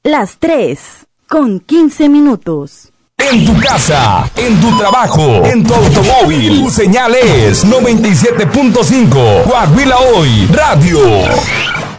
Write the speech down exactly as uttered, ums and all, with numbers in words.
Las tres, con quince minutos. En tu casa, en tu trabajo, en tu automóvil, tu señal es noventa y siete punto cinco. Coahuila Hoy Radio.